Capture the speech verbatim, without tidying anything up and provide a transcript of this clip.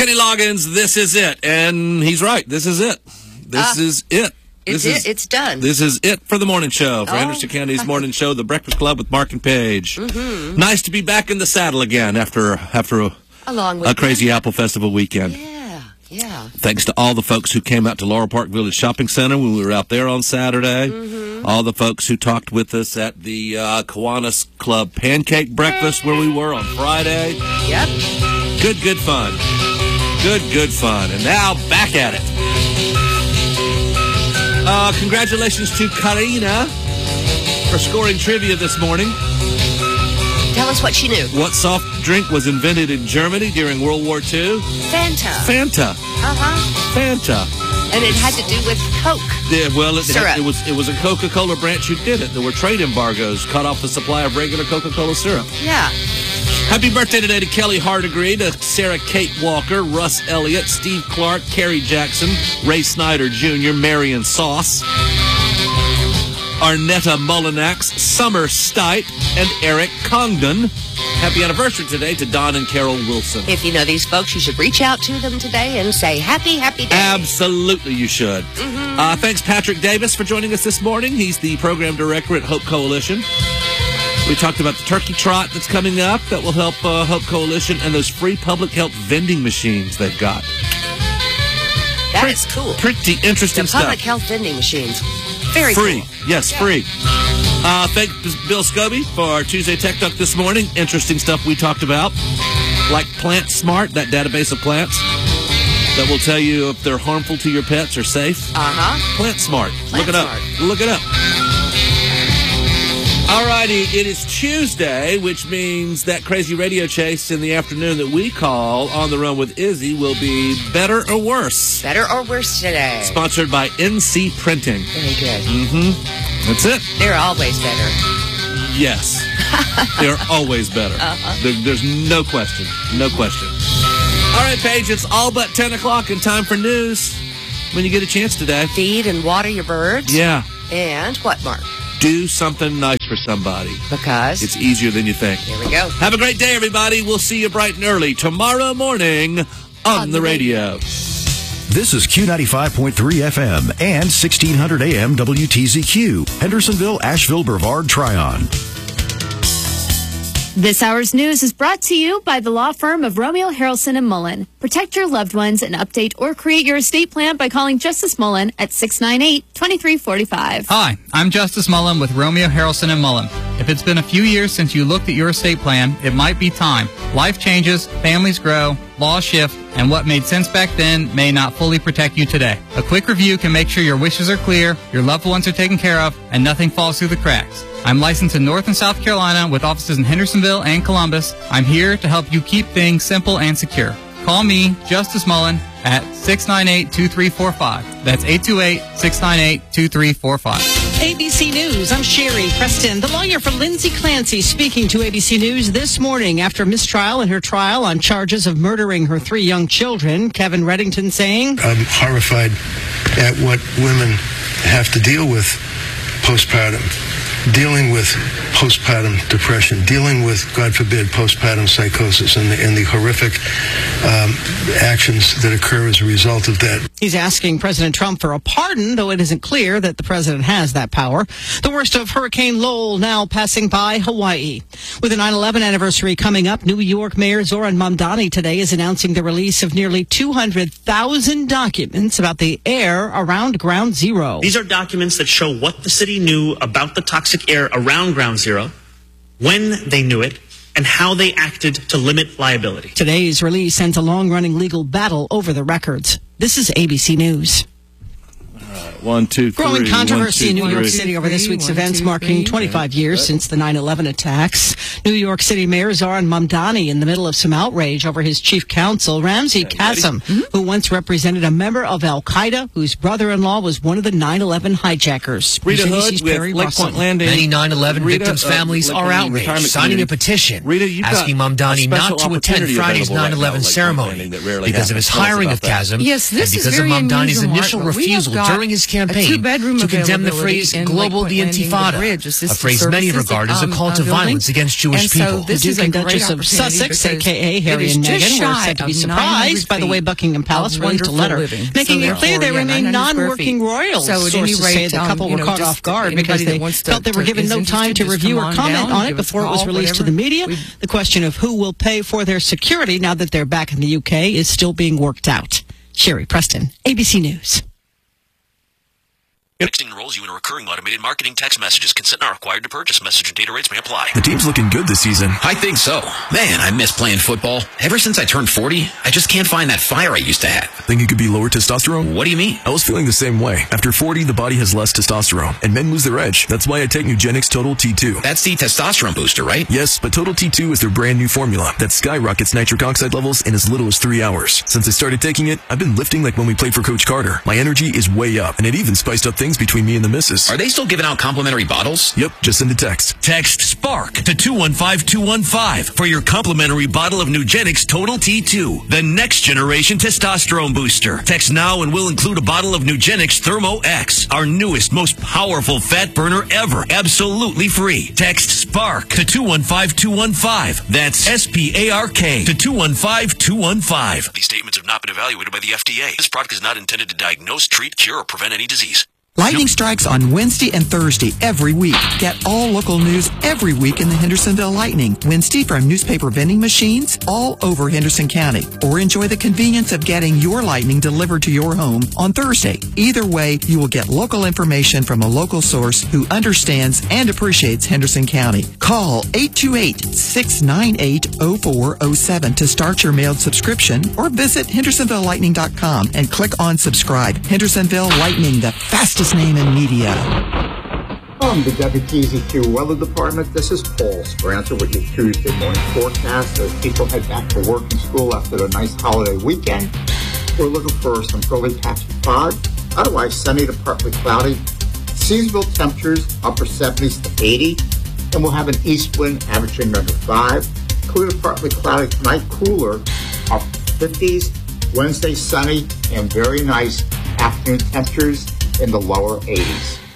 Kenny Loggins, this is it. And he's right. This is it. This uh, is it. It's this it. Is, it's done. This is it for the morning show, for oh. Henderson County's morning show, The Breakfast Club with Mark and Paige. Mm-hmm. Nice to be back in the saddle again after after a, a long a crazy Apple Festival weekend. Yeah, yeah. Thanks to all the folks who came out to Laurel Park Village Shopping Center when we were out there on Saturday. Mm-hmm. All the folks who talked with us at the uh, Kiwanis Club Pancake Breakfast where we were on Friday. Yep. Good, good fun. Good, good fun. And now, back at it. Uh, congratulations to Karina for scoring trivia this morning. Tell us what she knew. What soft drink was invented in Germany during World War Two? Fanta. Fanta. Uh-huh. Fanta. And it had to do with Coke. Yeah, well, it, syrup. Had, it was it was a Coca-Cola branch who did it. There were trade embargoes, cut off the supply of regular Coca-Cola syrup. Yeah. Happy birthday today to Kelly Hardegree, to Sarah Kate Walker, Russ Elliott, Steve Clark, Kerry Jackson, Ray Snyder Junior, Marion Sauce, Arnetta Mullinax, Summer Stipe, and Eric Congdon. Happy anniversary today to Don and Carol Wilson. If you know these folks, you should reach out to them today and say, happy, happy day. Absolutely, you should. Mm-hmm. Uh, thanks, Patrick Davis, for joining us this morning. He's the program director at Hope Coalition. We talked about the turkey trot that's coming up that will help uh, Hope Coalition and those free public health vending machines they've got. That Pre- is cool. Pretty interesting the stuff. Public health vending machines. Very free. cool. Yes, yeah. free. Uh, thank Bill Scobie for our Tuesday Tech Talk this morning. Interesting stuff we talked about, like Plant Smart, that database of plants that will tell you if they're harmful to your pets or safe. Uh-huh. Plant Smart. Plant Look it up. Smart. Look it up. All righty, it is Tuesday, which means that crazy radio chase in the afternoon that we call On the Run with Izzy will be better or worse. Better or worse today. Sponsored by N C Printing. Very good. Mm-hmm. That's it. They're always better. Yes. They're always better. Uh-huh. There, there's no question. No question. All right, Paige, it's all but ten o'clock and time for news when you get a chance today. Feed and water your birds. Yeah. And what, Mark? Do something nice for somebody. Because? It's easier than you think. Here we go. Have a great day, everybody. We'll see you bright and early tomorrow morning on, on the, the radio. radio. This is Q ninety-five point three F M and sixteen hundred A M W T Z Q, Hendersonville, Asheville, Brevard, Tryon. This hour's news is brought to you by the law firm of Romeo, Harrelson and Mullen. Protect your loved ones and update or create your estate plan by calling Justice Mullen at six nine eight, two three four five. Hi, I'm Justice Mullen with Romeo, Harrelson and Mullen. If it's been a few years since you looked at your estate plan, it might be time. Life changes, families grow, laws shift, and what made sense back then may not fully protect you today. A quick review can make sure your wishes are clear, your loved ones are taken care of, and nothing falls through the cracks. I'm licensed in North and South Carolina with offices in Hendersonville and Columbus. I'm here to help you keep things simple and secure. Call me, Justice Mullen, at six nine eight, two three four five. That's eight two eight, six nine eight, two three four five. A B C News, I'm Sherry Preston. The lawyer for Lindsay Clancy speaking to A B C News this morning after mistrial in her trial on charges of murdering her three young children. Kevin Reddington saying, I'm horrified at what women have to deal with postpartum. Dealing with postpartum depression, dealing with, God forbid, postpartum psychosis and the, and the horrific um, actions that occur as a result of that. He's asking President Trump for a pardon, though it isn't clear that the president has that power. The worst of Hurricane Lowell now passing by Hawaii. With the nine eleven anniversary coming up, New York Mayor Zoran Mamdani today is announcing the release of nearly two hundred thousand documents about the air around Ground Zero. These are documents that show what the city knew about the toxic air around Ground Zero, when they knew it, and how they acted to limit liability. Today's release ends a long-running legal battle over the records. This is A B C News. One, two, three. Growing controversy one, two, in New York three. City over this week's One, events two, marking three. twenty-five years since the nine eleven attacks. New York City Mayor Zoran Mamdani in the middle of some outrage over his chief counsel, Ramzi Kassem, mm-hmm. who once represented a member of Al-Qaeda whose brother-in-law was one of the nine eleven hijackers. Rita A B Hood C's with Perry Lake Russell. Point Landing. Many nine eleven Rita, victims' uh, families Lake are Point outraged, Retirement signing Community. a petition Rita, you've asking got Mamdani a not special to attend opportunity Friday's available right nine eleven now, Lake Point ceremony Landing that rarely because of happens. his Tell us hiring about of that. Kassem Yes, this and is because of very Mamdani's unusual, initial Mark, but we have refusal got during his campaign two-bedroom to condemn the availability phrase in global Lakewood the Landing, the Intifada, bridge, a assisted phrase many services, regard as a um, call uh, to building. violence against Jewish And so people. this The is Duke a and great Duchess of opportunity Sussex, because aka it Harry is and just Meghan, were shy said to be of surprised by the way nine hundred Buckingham Palace of released a letter wonderful living. making So it clear they therefore, yeah, remain nine hundred square non-working feet. royals. So at any Sources rate, say the couple um, you were know, caught just off guard anybody because that they wants to- felt they were to- given is no time to interested, just review come or on comment down, on it give us a before it was call, released to whatever. the media. We- The question of who will pay for their security now that they're back in the U K is still being worked out. Sherry Preston, A B C News. Texting enrolls you in a recurring automated marketing text messages. Consent not required to purchase. Message and data rates may apply. The team's looking good this season. I think so. Man, I miss playing football. Ever since I turned forty, I just can't find that fire I used to have. Think it could be lower testosterone? What do you mean? I was feeling the same way. After forty, the body has less testosterone, and men lose their edge. That's why I take Nugenix Total T two. That's the testosterone booster, right? Yes, but Total T two is their brand new formula that skyrockets nitric oxide levels in as little as three hours. Since I started taking it, I've been lifting like when we played for Coach Carter. My energy is way up, and it even spiced up things between me and the missus. Are they still giving out complimentary bottles? Yep, just send a text. Text SPARK to two one five two one five for your complimentary bottle of Nugenix Total T two, the next generation testosterone booster. Text now and we'll include a bottle of Nugenix Thermo X, our newest, most powerful fat burner ever, absolutely free. Text SPARK to two one five two one five. That's S P A R K to two one five two one five. These statements have not been evaluated by the F D A. This product is not intended to diagnose, treat, cure, or prevent any disease. Lightning strikes on Wednesday and Thursday every week. Get all local news every week in the Hendersonville Lightning. Wednesday from newspaper vending machines all over Henderson County. Or enjoy the convenience of getting your lightning delivered to your home on Thursday. Either way, you will get local information from a local source who understands and appreciates Henderson County. Call eight two eight, six nine eight, zero four zero seven to start your mailed subscription or visit hendersonville lightning dot com and click on subscribe. Hendersonville Lightning, the fastest name in media. From the W T Z Q Weather Department, this is Paul Sprancer with your Tuesday morning forecast as people head back to work and school after a nice holiday weekend. We're looking for some early patchy fog, otherwise sunny to partly cloudy. Seasonal temperatures upper seventies to eighty, and we'll have an east wind averaging under five. Clear to partly cloudy tonight, cooler up fifties. Wednesday sunny and very nice afternoon temperatures in the lower eighties.